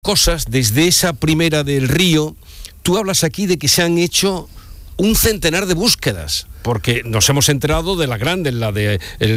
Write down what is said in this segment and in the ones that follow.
cosas desde esa primera del Río. Tú hablas aquí de que se han hecho 100 de búsquedas, porque nos hemos enterado de la grande, la de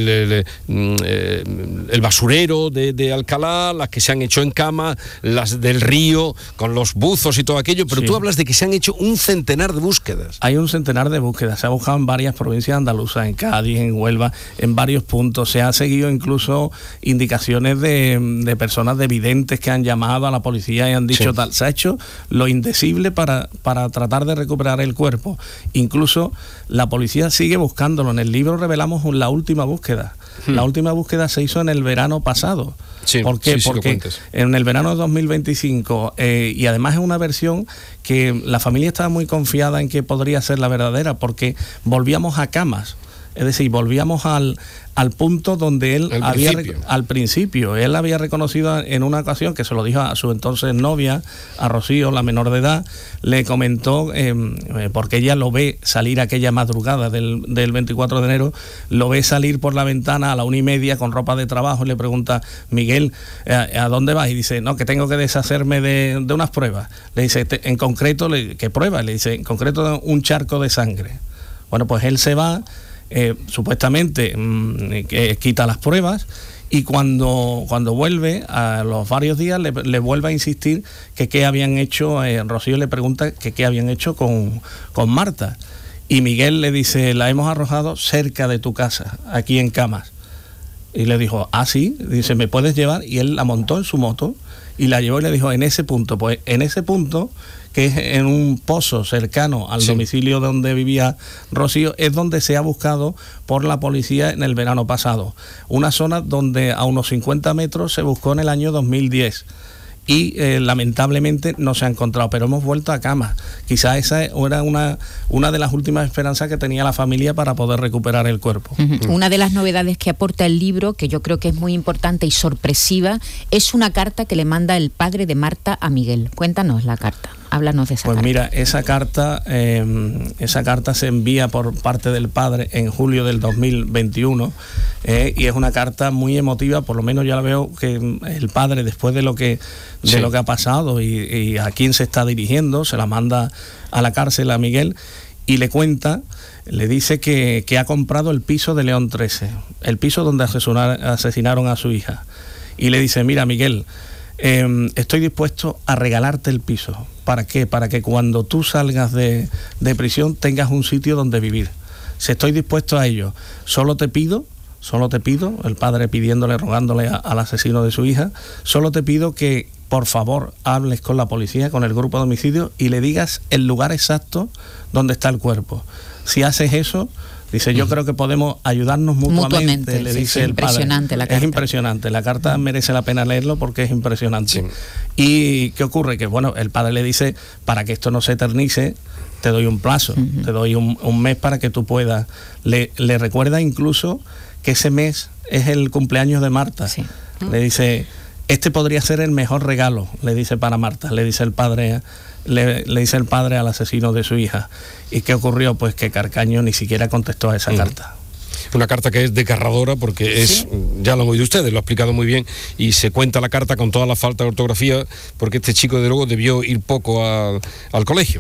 el basurero de Alcalá, las que se han hecho en Cama, las del Río, con los buzos y todo aquello, pero sí. Tú hablas de que se han hecho 100 de búsquedas. Hay 100 de búsquedas, se ha buscado en varias provincias andaluzas, en Cádiz, en Huelva, en varios puntos. Se ha seguido incluso indicaciones de personas, de videntes que han llamado a la policía y han dicho sí. Tal. Se ha hecho lo indecible para tratar de recuperar el cuerpo. Incluso la policía sigue buscándolo. En el libro revelamos la última búsqueda. La última búsqueda se hizo en el verano pasado. Sí, ¿por qué? Sí, porque en el verano de 2025, y además es una versión que la familia estaba muy confiada en que podría ser la verdadera, porque volvíamos a Camas. Es decir, volvíamos al punto donde él al principio, él había reconocido en una ocasión, que se lo dijo a su entonces novia, a Rocío, la menor de edad, le comentó, porque ella lo ve salir aquella madrugada del 24 de enero, lo ve salir por la ventana a la 1:30 con ropa de trabajo y le pregunta, Miguel, ¿a dónde vas? Y dice, no, que tengo que deshacerme de unas pruebas. Le dice, en concreto, ¿qué pruebas? Le dice, en concreto, un charco de sangre. Bueno, pues él se va, supuestamente quita las pruebas y cuando vuelve a los varios días le vuelve a insistir que qué habían hecho. Rocío le pregunta que qué habían hecho con Marta y Miguel le dice, la hemos arrojado cerca de tu casa, aquí en Camas. Y le dijo, sí, dice, ¿me puedes llevar? Y él la montó en su moto y la llevó y le dijo, en ese punto, que es en un pozo cercano al domicilio donde vivía Rocío, es donde se ha buscado por la policía en el verano pasado. Una zona donde a unos 50 metros se buscó en el año 2010. Y lamentablemente no se ha encontrado, pero hemos vuelto a Camas. Quizás esa era una de las últimas esperanzas que tenía la familia para poder recuperar el cuerpo. Una de las novedades que aporta el libro, que yo creo que es muy importante y sorpresiva, es una carta que le manda el padre de Marta a Miguel. Cuéntanos la carta. Háblanos de esa carta. Pues mira, esa carta se envía por parte del padre en julio del 2021 y es una carta muy emotiva. Por lo menos ya la veo que el padre, después de lo que ha pasado y a quién se está dirigiendo, se la manda a la cárcel a Miguel y le cuenta, le dice que ha comprado el piso de León 13, el piso donde asesinaron a su hija, y le dice, mira Miguel, estoy dispuesto a regalarte el piso. ¿Para qué? Para que cuando tú salgas de prisión tengas un sitio donde vivir. Si estoy dispuesto a ello, solo te pido, el padre pidiéndole, rogándole al asesino de su hija, solo te pido que por favor hables con la policía, con el grupo de homicidio y le digas el lugar exacto donde está el cuerpo. Si haces eso, dice, yo creo que podemos ayudarnos mutuamente, le dice el padre. Impresionante la carta. Es impresionante, la carta merece la pena leerlo porque es impresionante. Sí. ¿Y qué ocurre? Que bueno, el padre le dice, para que esto no se eternice, te doy un plazo, te doy un mes para que tú puedas. Le recuerda incluso que ese mes es el cumpleaños de Marta. Sí. Le dice, este podría ser el mejor regalo, le dice para Marta, le dice el padre al asesino de su hija. ¿Y qué ocurrió? Pues que Carcaño ni siquiera contestó a esa carta. Una carta que es desgarradora porque es, ya lo han oído ustedes, lo ha explicado muy bien, y se cuenta la carta con toda la falta de ortografía, porque este chico de luego debió ir poco al colegio.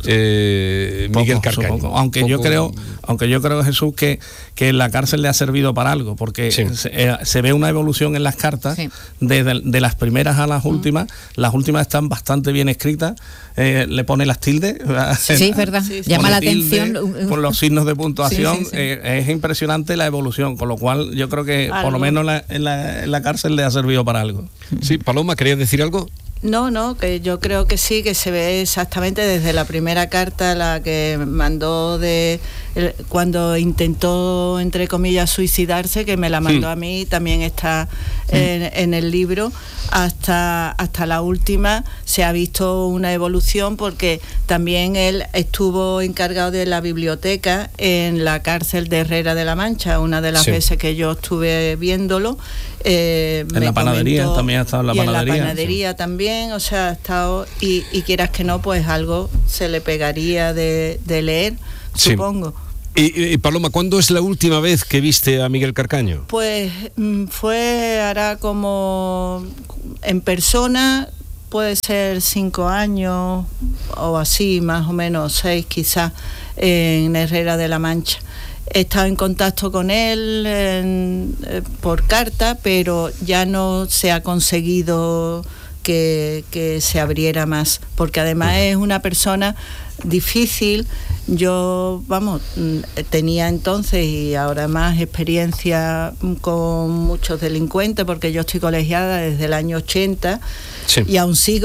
Miguel Carcaño. Aunque yo creo, Jesús, que la cárcel le ha servido para algo, porque se ve una evolución en las cartas, de las primeras a las últimas. Las últimas están bastante bien escritas, le pone las tildes. Sí, es verdad, llama la atención. Con los signos de puntuación, es impresionante la evolución, con lo cual yo creo que por lo menos en la cárcel le ha servido para algo. Sí, Paloma, ¿querías decir algo? No, que yo creo que sí, que se ve exactamente desde la primera carta, la que mandó cuando intentó, entre comillas, suicidarse, que me la mandó a mí, también está en el libro, hasta la última. Se ha visto una evolución porque también él estuvo encargado de la biblioteca en la cárcel de Herrera de la Mancha, una de las veces que yo estuve viéndolo. En la panadería también ha estado, en la panadería también, o sea, ha estado, y quieras que no, pues algo se le pegaría de leer, supongo. Y Paloma, ¿cuándo es la última vez que viste a Miguel Carcaño? Pues hará como en persona puede ser 5 años o así, más o menos 6 quizás, en Herrera de la Mancha. He estado en contacto con él por carta, pero ya no se ha conseguido que se abriera más, porque además es una persona difícil. Yo, tenía entonces y ahora más experiencia con muchos delincuentes, porque yo estoy colegiada desde el año 80. Sí. Y aún sigo.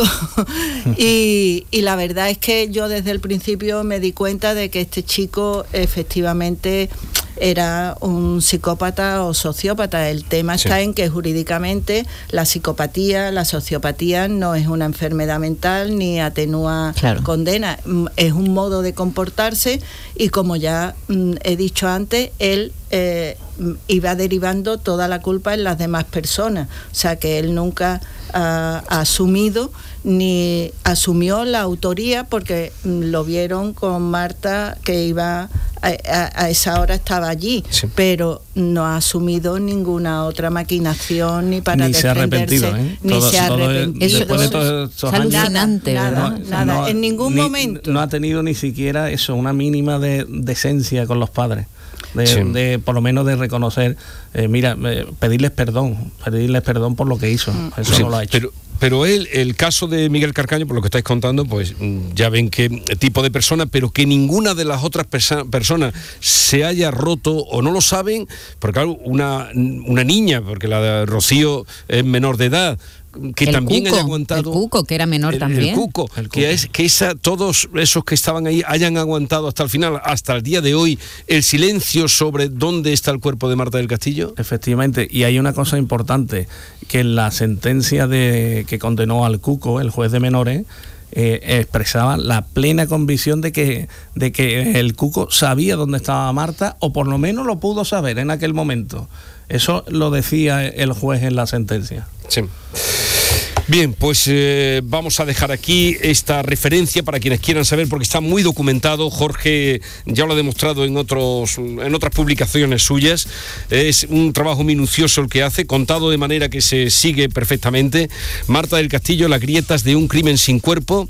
y la verdad es que yo desde el principio me di cuenta de que este chico efectivamente era un psicópata o sociópata. El tema está en que jurídicamente la sociopatía no es una enfermedad mental ni atenúa condena, es un modo de comportarse, y como ya he dicho antes, él iba derivando toda la culpa en las demás personas, o sea que él nunca ha asumido ni asumió la autoría, porque lo vieron con Marta, que iba a esa hora estaba allí, pero no ha asumido ninguna otra maquinación ni para defenderse, ni se ha arrepentido. Es alucinante, nada, en ningún momento. No ha tenido ni siquiera eso, una mínima de decencia con los padres. De por lo menos de reconocer, pedirles perdón por lo que hizo. Eso no lo ha hecho. Pero el caso de Miguel Carcaño, por lo que estáis contando, pues ya ven qué tipo de persona, pero que ninguna de las otras personas se haya roto o no lo saben, porque claro, una niña, porque la de Rocío es menor de edad, que también haya aguantado. El Cuco, que era menor también. El Cuco. Todos esos que estaban ahí hayan aguantado hasta el final, hasta el día de hoy, el silencio sobre dónde está el cuerpo de Marta del Castillo. Efectivamente, y hay una cosa importante, que en la sentencia que condenó al Cuco, el juez de menores, expresaba la plena convicción de que el Cuco sabía dónde estaba Marta, o por lo menos lo pudo saber en aquel momento. Eso lo decía el juez en la sentencia. Sí. Bien, pues vamos a dejar aquí esta referencia para quienes quieran saber, porque está muy documentado. Jorge ya lo ha demostrado en otras publicaciones suyas. Es un trabajo minucioso el que hace, contado de manera que se sigue perfectamente. Marta del Castillo, las grietas de un crimen sin cuerpo,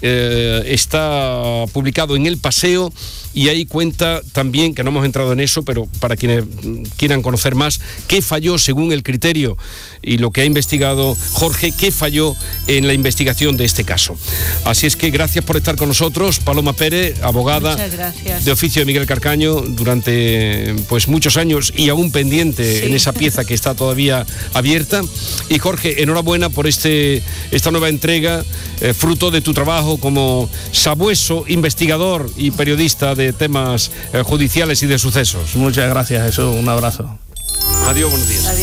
está publicado en El Paseo, y ahí cuenta también, que no hemos entrado en eso, pero para quienes quieran conocer más, qué falló según el criterio y lo que ha investigado Jorge, qué falló en la investigación de este caso. Así es que gracias por estar con nosotros, Paloma Pérez, abogada de oficio de Miguel Carcaño durante muchos años y aún pendiente en esa pieza que está todavía abierta. Y Jorge, enhorabuena por esta nueva entrega, fruto de tu trabajo como sabueso investigador y periodista de temas judiciales y de sucesos. Muchas gracias, Jesús, un abrazo. Adiós, buenos días. Adiós.